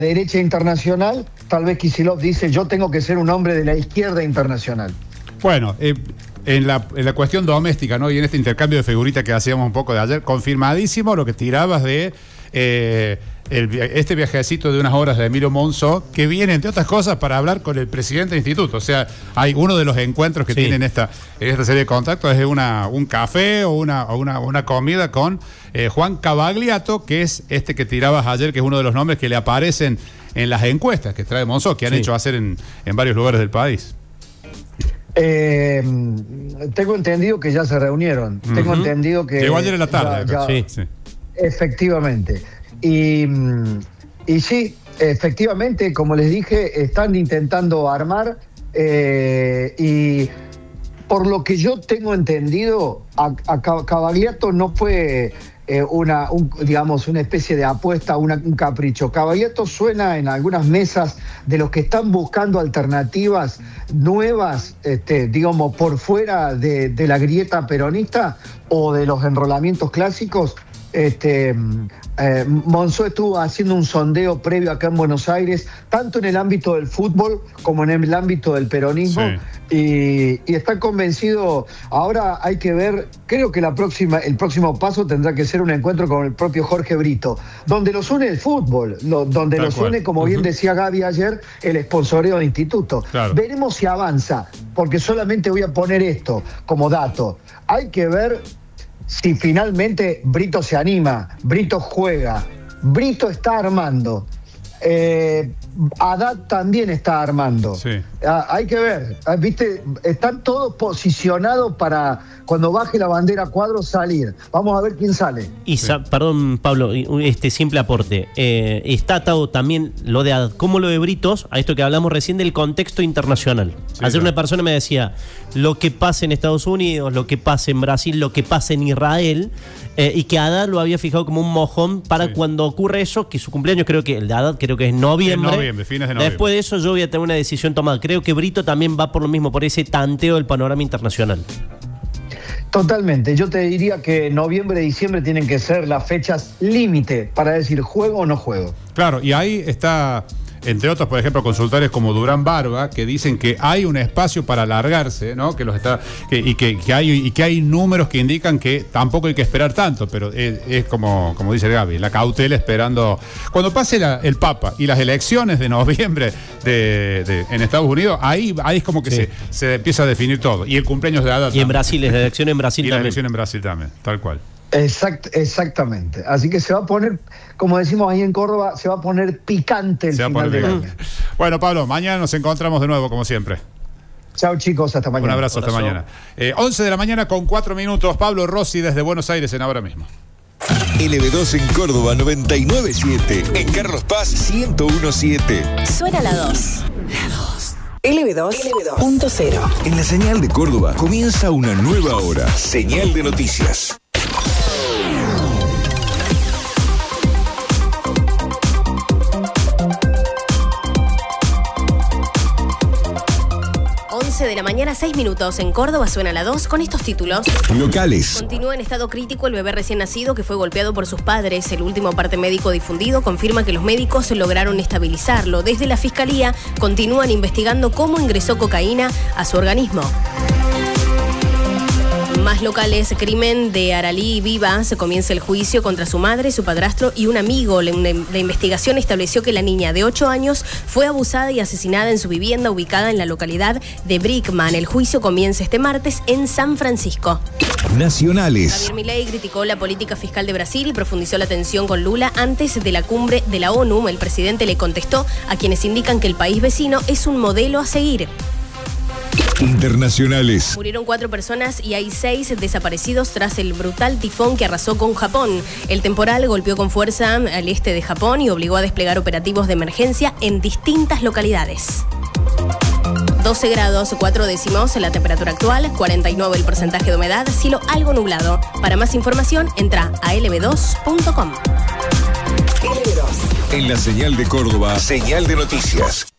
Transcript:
derecha internacional, tal vez Kicillof dice, yo tengo que ser un hombre de la izquierda internacional. Bueno, en la cuestión doméstica, ¿no? Y en este intercambio de figuritas que hacíamos un poco de ayer, confirmadísimo lo que tirabas de este viajecito de unas horas de Emilio Monzó, que viene, entre otras cosas, para hablar con el presidente del instituto. O sea, hay uno de los encuentros que tienen en esta serie de contactos, es un café o una comida con Juan Cavagliato, que es este que tirabas ayer, que es uno de los nombres que le aparecen en las encuestas que trae Monzó, que han hecho hacer en varios lugares del país. Tengo entendido que ya se reunieron. Tengo entendido que... Llegó ayer en la tarde. Sí. Efectivamente. Y sí, efectivamente, como les dije, están intentando armar y por lo que yo tengo entendido, a Cavagliato no fue una especie de apuesta, un capricho. Cavagliato suena en algunas mesas de los que están buscando alternativas nuevas, digamos, por fuera de la grieta peronista o de los enrolamientos clásicos. Monzó estuvo haciendo un sondeo previo acá en Buenos Aires, tanto en el ámbito del fútbol como en el ámbito del peronismo, y está convencido. Ahora hay que ver, creo que el próximo paso tendrá que ser un encuentro con el propio Jorge Brito, donde los une el fútbol, donde los une, como bien decía Gaby ayer, el sponsoreo del instituto. Claro. Veremos si avanza, porque solamente voy a poner esto como dato. Hay que ver si finalmente Brito se anima, Brito juega, Brito está armando, Haddad también está armando. Hay que ver, ¿viste? Están todos posicionados para cuando baje la bandera Cuadros salir. Vamos a ver quién sale. Perdón, Pablo, simple aporte. Está atado también lo de Haddad, como lo de Britos, a esto que hablamos recién del contexto internacional. Ayer una persona me decía, lo que pasa en Estados Unidos, lo que pasa en Brasil, lo que pasa en Israel, y que Haddad lo había fijado como un mojón para cuando ocurre eso, que su cumpleaños el de Haddad creo que es noviembre. Fines de noviembre. Después de eso yo voy a tener una decisión tomada. Creo que Brito también va por lo mismo, por ese tanteo del panorama internacional. Totalmente. Yo te diría que noviembre, diciembre tienen que ser las fechas límite para decir juego o no juego. Claro, y ahí está, entre otros, por ejemplo, consultores como Durán Barba, que dicen que hay un espacio para alargarse, ¿no? Que hay números que indican que tampoco hay que esperar tanto, pero es como dice Gaby, la cautela esperando. Cuando pase el Papa y las elecciones de noviembre en Estados Unidos, ahí es como que se empieza a definir todo. Y el cumpleaños de Haddad. Y en Brasil, es la elección en Brasil también. Y la elección en Brasil también, tal cual. Exactamente. Así que se va a poner, como decimos ahí en Córdoba, se va a poner picante el final del año. Bueno, Pablo, mañana nos encontramos de nuevo, como siempre. Chao, chicos, hasta mañana. Un abrazo, hasta mañana. 11 de la mañana con 4 minutos. Pablo Rossi desde Buenos Aires en Ahora Mismo. LB2 en Córdoba 99.7. En Carlos Paz 101.7. Suena la 2. La 2. LB2.0. En la señal de Córdoba comienza una nueva hora. Señal de noticias. De la mañana, 6 minutos. En Córdoba suena la 2 con estos títulos. Locales. Continúa en estado crítico el bebé recién nacido que fue golpeado por sus padres. El último parte médico difundido confirma que los médicos lograron estabilizarlo. Desde la Fiscalía continúan investigando cómo ingresó cocaína a su organismo. Más locales, crimen de Aralí y Viva. Se comienza el juicio contra su madre, su padrastro y un amigo. La investigación estableció que la niña de 8 años fue abusada y asesinada en su vivienda ubicada en la localidad de Brickman. El juicio comienza este martes en San Francisco. Nacionales. Javier Milei criticó la política fiscal de Brasil y profundizó la tensión con Lula antes de la cumbre de la ONU. El presidente le contestó a quienes indican que el país vecino es un modelo a seguir. Internacionales. Murieron 4 personas y hay 6 desaparecidos tras el brutal tifón que arrasó con Japón. El temporal golpeó con fuerza al este de Japón y obligó a desplegar operativos de emergencia en distintas localidades. 12 grados 4 décimos la temperatura actual, 49 el porcentaje de humedad, cielo algo nublado. Para más información entra a lb2.com. En la señal de Córdoba, señal de noticias.